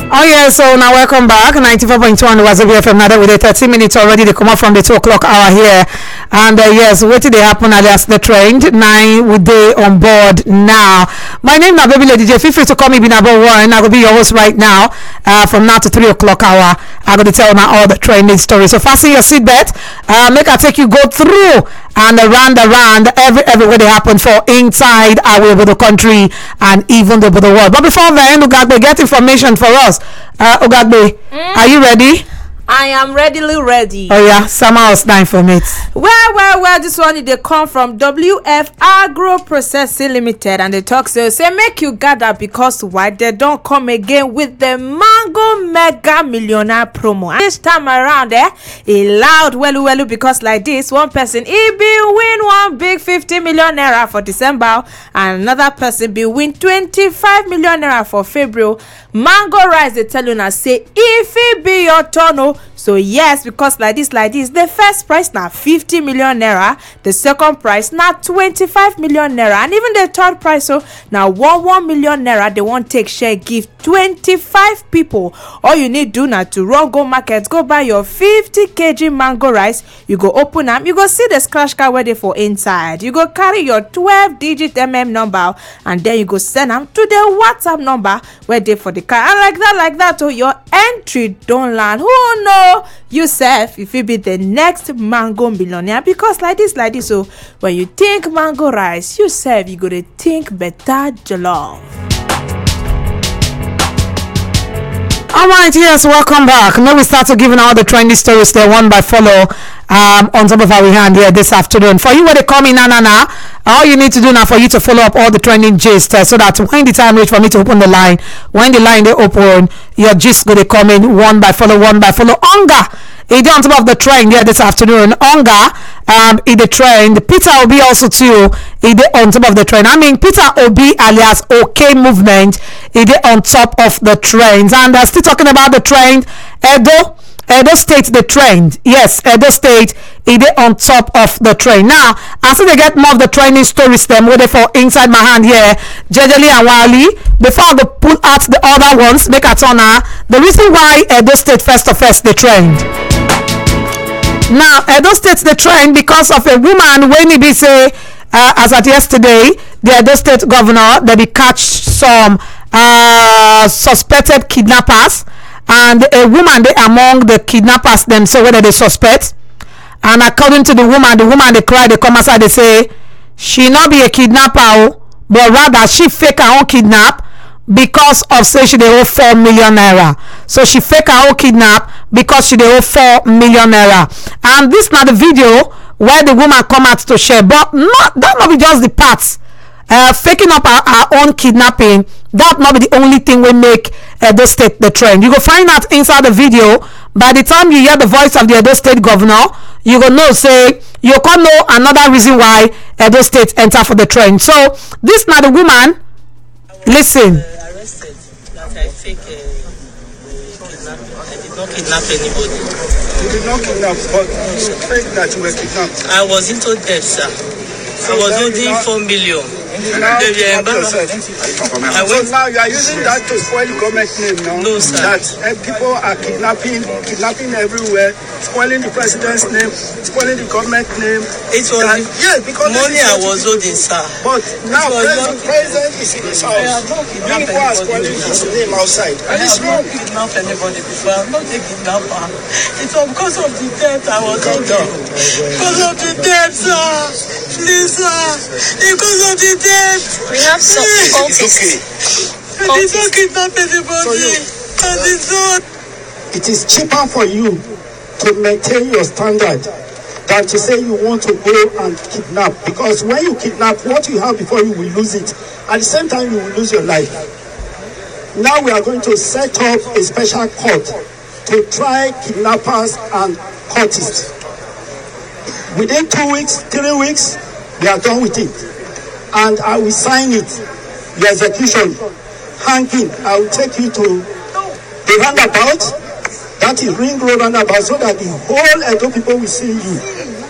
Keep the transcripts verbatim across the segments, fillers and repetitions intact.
Oh yeah, so now welcome back. ninety-four point one was F M now with the thirty minutes already. They come up from the two o'clock hour here. And uh, yes, what did they happen alias the trend? Nine with they on board now. My name is Baby Lady J. Feel free to call me number one. I will be your host right now. Uh, from now to three o'clock hour. I'm going to tell now all the trending stories. So fasten your seatbelt. Uh, make I take you go through and around around every everywhere they happen for inside our the country and even the, the world. But before then, Ugagbe, get information for us. Uh, Ugagbe, mm. Are you ready? I am readily ready. Oh yeah, somehow it's nine for me. Well, well, well, this one they come from W F Agro Processing Limited, and they talk so say make you gather because why they don't come again with the Mango Mega Millionaire promo. And this time around, eh, it loud well well because like this, one person he be win one big fifty million naira for December, and another person be win twenty-five million naira for February. Mango rice they tell you now say if it be your turn, oh, so yes, because like this like this the first price now fifty million naira, the second price now twenty-five million naira, and even the third price so now one one million naira. They won't take share give twenty-five people. All you need do now to run go market, go buy your fifty kilograms mango rice. You go open them, you go see the scratch card where they for inside. You go carry your twelve digit mm number, and then you go send them to the WhatsApp number where they for the card. And like that like that oh, your entry don't land. Who know yourself if you be the next mango millionaire? Because like this like this so when you think mango rice, yourself you go to think better jollof. Alright, yes, welcome back. Now we start to giving all the trendy stories there one by follow um on top of our hand here this afternoon. For you where they call me na na na, all you need to do now for you to follow up all the trending gist uh, so that when the time reach for me to open the line, when the line they open, your gist go they come in one by follow, one by follow. Onga, it on top of the trend here this afternoon. Onga, um, in the trend. Peter Obi also too, it on top of the trend. I mean Peter Obi alias OK Movement, it on top of the trends. And uh, still talking about the trend, Edo. Edo State the trend. Yes, Edo State is on top of the trend. Now, as they get more of the trending stories them where they for inside my hand here, Jejeli and Wali, before I go pull out the other ones, make a turn now. The reason why Edo State first of first the trend. Now, Edo State the trend because of a woman when he be say uh, as at yesterday, the Edo State governor they be catch some uh, suspected kidnappers. And a woman they among the kidnappers them so whether they suspect, and according to the woman the woman they cry they come outside they say she not be a kidnapper but rather she fake her own kidnap because of say she they owe four million naira. So she fake her own kidnap because she they owe four million naira. And this not the video where the woman come out to share, but not that not be just the parts. Uh, faking up our, our own kidnapping, that not be the only thing we make Edo State the trend. You go find out inside the video. By the time you hear the voice of the Edo State governor, you go know say you can know another reason why Edo State enter for the trend. So this now the woman. Listen. Uh, arrested that I fake uh, kidnapping. I did not kidnap anybody. You did not kidnap, but you fake that you were kidnapped. I was into debt, sir. I was holding four million. Now, I went, so now you are using that to spoil the government name now. No, sir. That uh, people are kidnapping, kidnapping everywhere, spoiling the president's name, spoiling the government name. It was and, the yeah, because money I was holding, sir. But now president, not, president is in his house. You people are spoiling his name outside. And it's wrong. I have not kidnapped anybody before. I'm not a kidnapper. It was because of the debt I was holding. Because of the debt, sir. Please, sir. Because of the debt. We have some cultists. I did not kidnap anybody. I did not. It is cheaper for you to maintain your standard than to say you want to go and kidnap. Because when you kidnap, what you have before you will lose it. At the same time, you will lose your life. Now we are going to set up a special court to try kidnappers and cultists. Within two weeks, three weeks, we are done with it. And I will sign it, the execution, hanging. I will take you to the roundabout, that is Ring Road roundabout, so that the whole Edo people will see you.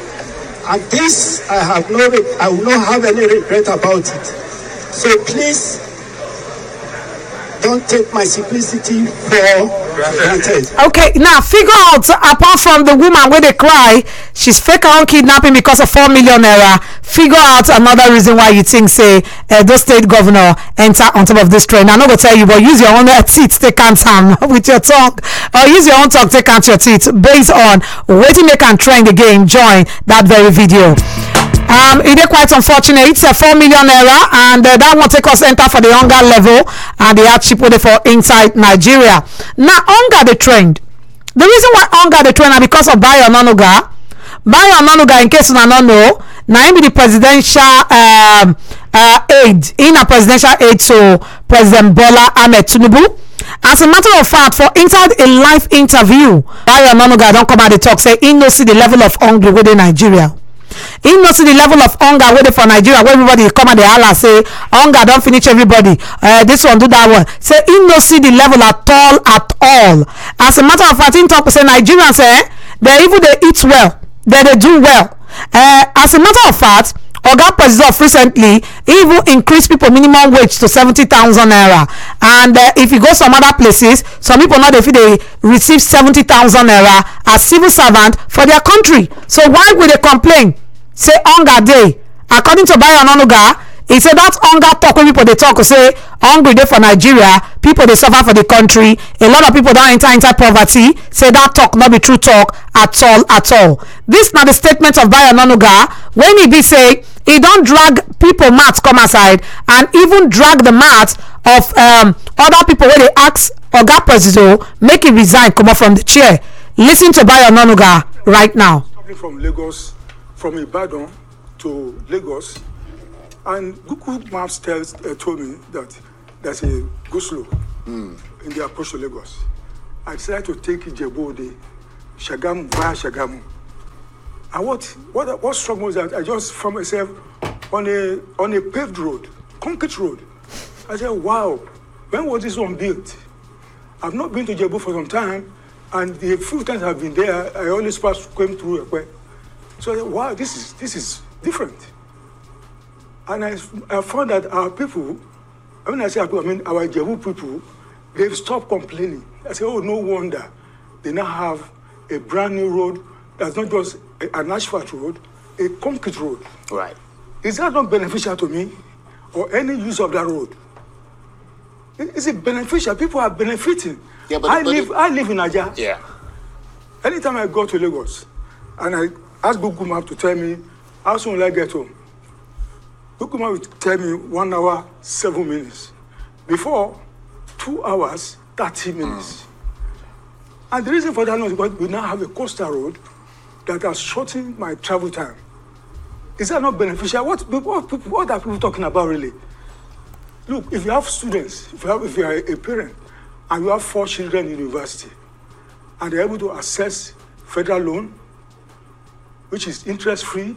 And this, I have no, I will not have any regret about it. So please, don't take my simplicity for granted. Okay, now figure out, apart from the woman where they cry, she's fake her own kidnapping because of four million naira. Figure out another reason why you think, say, uh, those state governor enter on top of this train. I'm not gonna tell you, but use your own uh, teeth, take count am with your tongue, or use your own tongue, take count your teeth, based on waiting they can trend again. Join that very video. Um, it is quite unfortunate. It's a four million naira, and uh, that won't take us enter for the hunger level and the hardship with it for inside Nigeria. Now, hunger the trend. The reason why hunger the trend is because of Bayo Onanuga. Bayo Onanuga, in case you don't know, now him be the presidential um, uh, aide, in a presidential aide to President Bola Ahmed Tinubu. As a matter of fact, for inside a live interview, Bayo Onanuga don't come out and talk, say he no see the level of hunger within Nigeria. He no see the level of hunger waiting for Nigeria, where everybody come and they holla say hunger don't finish everybody. Uh, this one do that one. Say he no see the level at all at all. As a matter of fact, in talk say Nigerians eh, they even they eat well, they they do well. Uh, as a matter of fact, Oga President recently even increased people minimum wage to seventy thousand naira, and uh, if you go some other places, some people now they feel they receive seventy thousand naira as civil servant for their country. So why will they complain? Say hunger day. According to Bayo Onanuga, he said that hunger talk when people they talk say hungry day for Nigeria, people they suffer for the country. A lot of people don't enter inside poverty. Say that talk not be true talk at all at all. This not the statement of Bayo Onanuga when he be say he don't drag people mats come aside and even drag the mats of um, other people where they ask Oga Presido make him resign, come up from the chair. Listen to Bayo Onanuga right now. Coming from Lagos, from Ibadan to Lagos, and Google Maps tells uh, told me that there's a go slow mm. in the approach to Lagos. I decided to take Ijebu-Ode, Shagamu via Shagamu. And what what what struck me was that I just found myself on a on a paved road, concrete road. I said, wow, when was this one built? I've not been to Ijebu for some time, and the few times I've been there, I always pass came through Ekwe. So I said, wow, this is this is different. And I, I found that our people, I mean I say our people, I mean our Ijebu people, they've stopped complaining. I said, oh, no wonder they now have a brand new road that's not just an asphalt road, a concrete road. Right. Is that not beneficial to me or any use of that road? Is it beneficial? People are benefiting. Yeah, but, I but live it, I live in Naija. Yeah. Anytime I go to Lagos and I ask Google Map to tell me how soon will I get home, Google Map will tell me one hour, seven minutes. Before, two hours, thirty minutes. Mm. And the reason for that is because we now have a coastal road that has shortened my travel time. Is that not beneficial? What, what, what are people talking about really? Look, if you have students, if you, have, if you are a parent, and you have four children in university, and they're able to access federal loan, which is interest-free,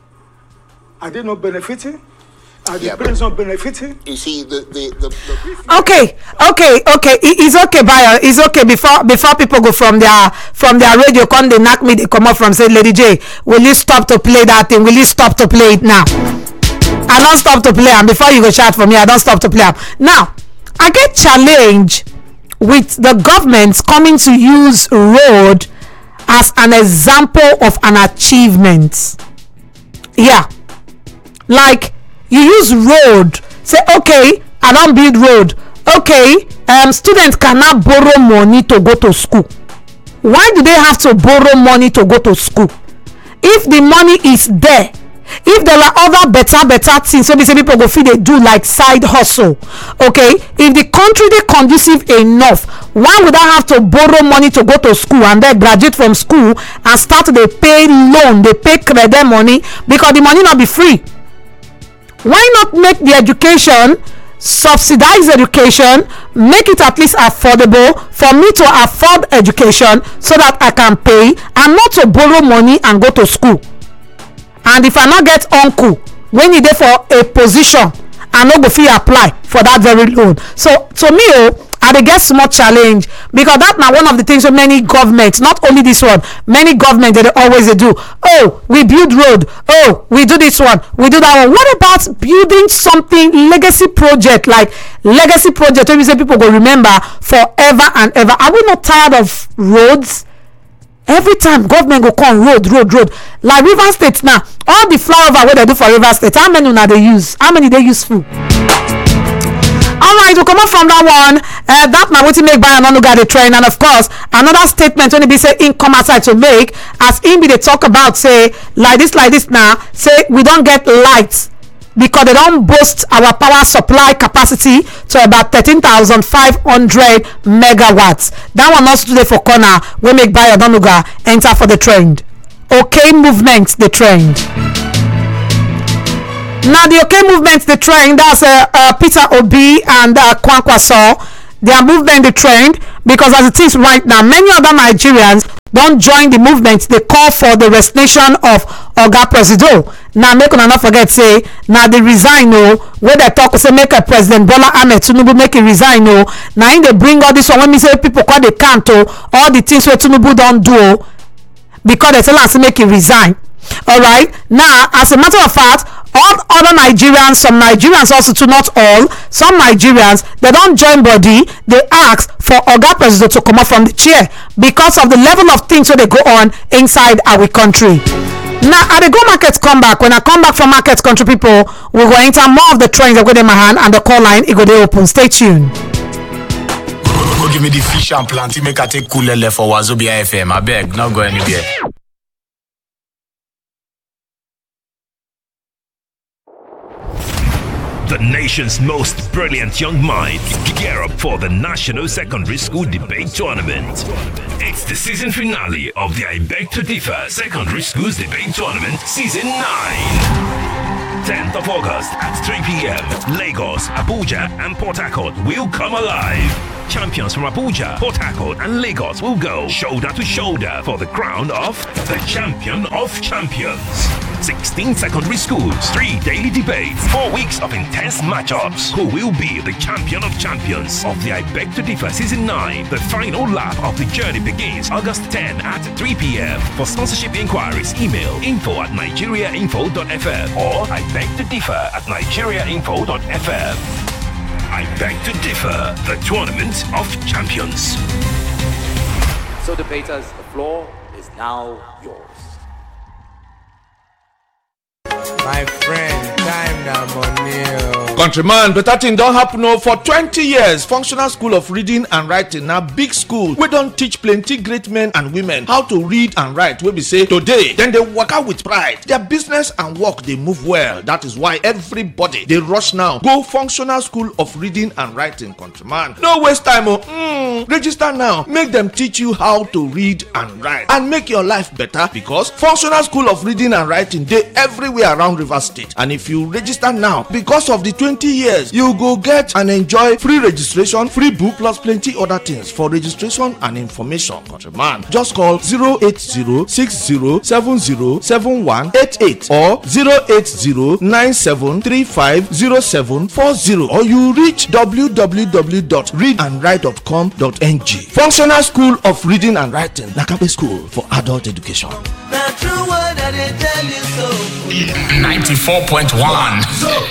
are they not benefiting? Are the yeah, parents not benefiting? You see, the the, the, the okay, okay, okay. It's okay, Bayo. It's okay. Before before people go from their from their radio, come they knock me. They come up from say, Lady J, will you stop to play that thing? Will you stop to play it now? I don't stop to play. And before you go chat for me, I don't stop to play. Now, I get challenged with the government coming to use road as an example of an achievement. Yeah, like. You use road, say, okay, I don't build road. Okay, um, students cannot borrow money to go to school. Why do they have to borrow money to go to school? If the money is there, if there are other better, better things, so they say people go feel they do like side hustle. Okay, if the country they conducive enough, why would I have to borrow money to go to school and then graduate from school and start to pay loan, they pay credit money because the money not be free? Why not make the education, subsidize education, make it at least affordable for me to afford education so that I can pay and not to borrow money and go to school? And if I not get uncle when you there for a position, I no go fit apply for that very loan. So to me, oh, I I dey get small challenge because that na one of the things wey many governments, not only this one, many governments dey always dey do. Oh, we build road. Oh, we do this one, we do that one. What about building something legacy project, like legacy project wey be say people go remember forever and ever? Are we not tired of roads? Every time government go come road road road, like Rivers State now, all the flyover wey they do for Rivers State, how many una dey use? How many dey useful? Alright, we come up from that one. Uh, that na wetin make Bayo Onanuga dey trend. And of course, another statement when e be say im come outside to make, as im be dey talk about say like this like this now, say we don get light because they don boost our power supply capacity to about thirteen thousand five hundred megawatts. That one also today for corner wey make Bayo Onanuga enter for the trend. Okay movement the trend. Now the okay movement the trend, that's uh, uh, Peter Obi and uh, Kwankwaso. Their movement the trend because as it is right now, many other Nigerians don join the movement. They call for the resignation of Oga Presido. Now make una not forget say now the resign o wey they talk say make a President Bola Ahmed Tinubu make a resign o. Now in they bring all this one when me say people call the can't o, all the things wey Tinubu don do o, because they tell us to make a resign. Alright, now as a matter of fact, all other Nigerians, some Nigerians also too, not all, some Nigerians, they don't join body. They ask for Oga Presido to come up from the chair because of the level of things that they go on inside our country. Now at the go market come back, when I come back from market country people, we will enter more of the trends that go in my hand and the call line it go dey open. Stay tuned. Go give me the fish and plenty, make I take Kulele for Wazobia F M. I beg, not go anywhere. The nation's most brilliant young minds gear up for the National Secondary School Debate Tournament. It's the season finale of the I Beg to Differ Secondary Schools Debate Tournament Season nine. tenth of August at three p.m. Lagos, Abuja and Port Harcourt will come alive. Champions from Abuja, Port Harcourt and Lagos will go shoulder to shoulder for the crown of the Champion of Champions. sixteen secondary schools, three daily debates, four weeks of intense matchups. Who will be the Champion of Champions of the I Beg to Differ Season nine? The final lap of the journey begins August tenth at three p.m. For sponsorship inquiries, email info at nigeriainfo dot f m or I Beg to Differ at nigeriainfo dot f m. I Beg to Differ, the Tournament of Champions. So debaters, the floor is now yours. My friend, time now money. Countryman, better thing don't happen no for twenty years. Functional School of Reading and Writing na big school. We don't teach plenty great men and women how to read and write. We be say today, then they work out with pride. Their business and work they move well. That is why everybody they rush now. Go Functional School of Reading and Writing, countryman. No waste time. Oh, mm, register now. Make them teach you how to read and write and make your life better because Functional School of Reading and Writing they everywhere around Rivers State. And if you register now, because of the twenty years, you go get and enjoy free registration, free book, plus plenty other things. For registration and information, countryman, just call zero eight zero six zero seven zero seven one eight eight or zero eight zero nine seven three five zero seven four zero, or you reach w w w dot read and write dot com dot n g. Functional School of Reading and Writing, Nakabe School for Adult Education. The true word that they tell you so. ninety-four point one